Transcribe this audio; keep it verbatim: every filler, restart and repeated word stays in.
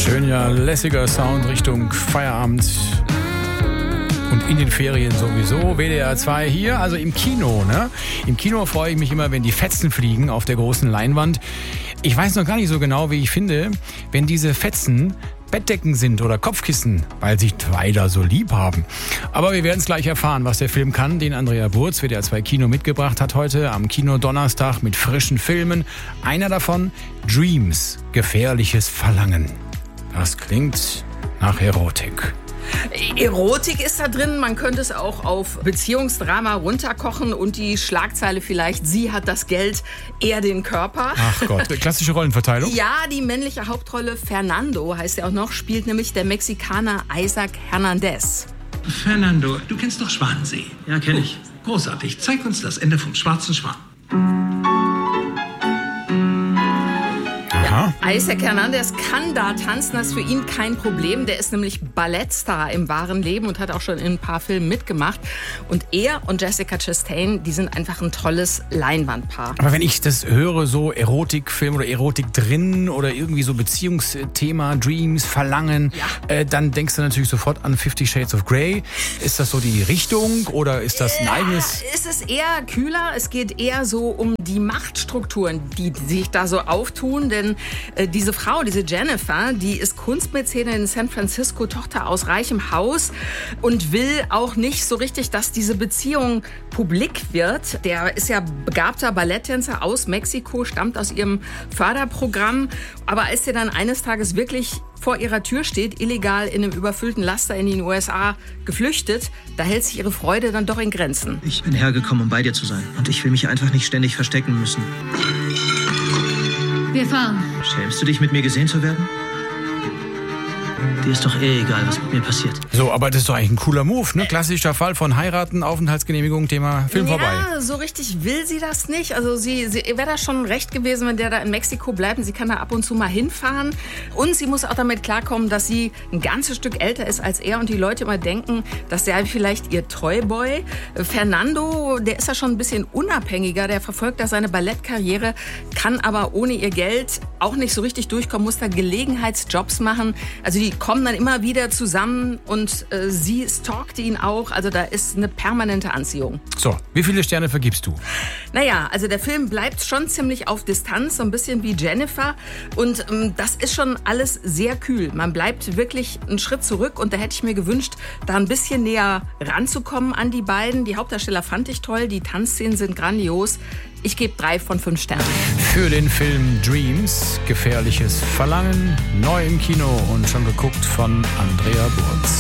Schöner, lässiger Sound Richtung Feierabend und in den Ferien sowieso. W D R zwei hier, also im Kino, ne? Im Kino freue ich mich immer, wenn die Fetzen fliegen auf der großen Leinwand. Ich weiß noch gar nicht so genau, wie ich finde, wenn diese Fetzen Bettdecken sind oder Kopfkissen, weil sich zwei da so lieb haben. Aber wir werden es gleich erfahren, was der Film kann, den Andrea Burz, W D R zwei Kino, mitgebracht hat heute am Kino Donnerstag mit frischen Filmen. Einer davon, Dreams, gefährliches Verlangen. Das klingt nach Erotik. Erotik ist da drin, man könnte es auch auf Beziehungsdrama runterkochen und die Schlagzeile vielleicht, sie hat das Geld, er den Körper. Ach Gott, klassische Rollenverteilung? Ja, die männliche Hauptrolle, Fernando heißt er auch noch, spielt nämlich der Mexikaner Isaac Hernandez. Fernando, du kennst doch Schwanensee. Ja, kenne ich. Großartig, zeig uns das Ende vom Schwarzen Schwan. Ja, Isaac Hernandez kann da tanzen, das ist für ihn kein Problem. Der ist nämlich Ballettstar im wahren Leben und hat auch schon in ein paar Filmen mitgemacht. Und er und Jessica Chastain, die sind einfach ein tolles Leinwandpaar. Aber wenn ich das höre, so Erotikfilm oder Erotik drin oder irgendwie so Beziehungsthema, Dreams, Verlangen, ja. äh, dann denkst du natürlich sofort an Fifty Shades of Grey. Ist das so die Richtung oder ist das ein ja, eigenes? Es ist eher kühler, es geht eher so um die Machtstrukturen, die sich da so auftun, denn äh, diese Frau, diese Jennifer, die ist Kunstmäzenin in San Francisco, Tochter aus reichem Haus und will auch nicht so richtig, dass diese Beziehung publik wird. Der ist ja begabter Balletttänzer aus Mexiko, stammt aus ihrem Förderprogramm, aber als sie dann eines Tages wirklich vor ihrer Tür steht, illegal in einem überfüllten Laster in den U S A geflüchtet, da hält sich ihre Freude dann doch in Grenzen. Ich bin hergekommen, um bei dir zu sein. Und ich will mich einfach nicht ständig verstecken müssen. Wir fahren. Schämst du dich, mit mir gesehen zu werden? Dir ist doch eh egal, was mit mir passiert. So, aber das ist doch eigentlich ein cooler Move, ne? Klassischer Fall von heiraten, Aufenthaltsgenehmigung, Thema Film ja, vorbei. Ja, so richtig will sie das nicht. Also sie, sie wäre da schon recht gewesen, wenn der da in Mexiko bleibt. Und sie kann da ab und zu mal hinfahren. Und sie muss auch damit klarkommen, dass sie ein ganzes Stück älter ist als er und die Leute immer denken, dass der vielleicht ihr Toyboy. Fernando, der ist ja schon ein bisschen unabhängiger. Der verfolgt da seine Ballettkarriere, kann aber ohne ihr Geld auch nicht so richtig durchkommen, muss da Gelegenheitsjobs machen. Also die kommen dann immer wieder zusammen und äh, sie stalkt ihn auch. Also da ist eine permanente Anziehung. So, wie viele Sterne vergibst du? Naja, also der Film bleibt schon ziemlich auf Distanz, so ein bisschen wie Jennifer. Und ähm, das ist schon alles sehr kühl. Man bleibt wirklich einen Schritt zurück und da hätte ich mir gewünscht, da ein bisschen näher ranzukommen an die beiden. Die Hauptdarsteller fand ich toll, die Tanzszenen sind grandios. Ich gebe drei von fünf Sternen. Für den Film Dreams, gefährliches Verlangen, neu im Kino und schon geguckt von Andrea Burz.